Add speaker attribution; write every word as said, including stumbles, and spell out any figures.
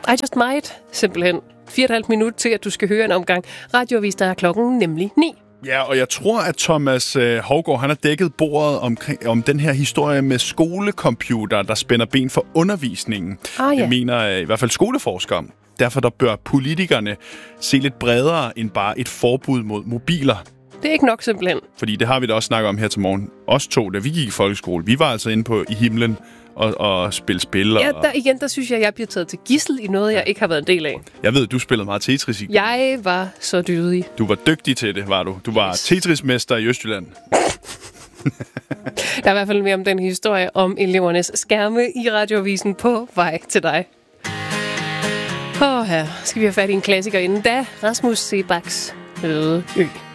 Speaker 1: I just might, simpelthen. Fire og et halvt minut til, at du skal høre en omgang radioavis, der er klokken nemlig ni.
Speaker 2: Ja, og jeg tror, at Thomas øh, Hougaard, han har dækket bordet omkring, om den her historie med skolecomputer, der spænder ben for undervisningen.
Speaker 1: Ah, ja.
Speaker 2: Jeg mener øh, i hvert fald skoleforskere. Derfor der bør politikerne se lidt bredere end bare et forbud mod mobiler.
Speaker 1: Det er ikke nok simpelthen.
Speaker 2: Fordi det har vi da også snakket om her til morgen. Os to, da vi gik i folkeskole, vi var altså inde på i himlen og, og spille spil.
Speaker 1: Ja,
Speaker 2: og...
Speaker 1: der, igen, der synes jeg, jeg bliver taget til gidsel i noget, jeg ikke har været en del af.
Speaker 2: Jeg ved, du spillede meget Tetris i.
Speaker 1: Jeg var så dydig.
Speaker 2: Du var dygtig til det, var du. Du var yes. Tetris-mester i Østjylland.
Speaker 1: Der er i hvert fald mere om den historie om elevernes skærme i radioavisen på vej til dig. Åh, her skal vi have fat i en klassiker inden da. Rasmus Seebachs Øde Ø.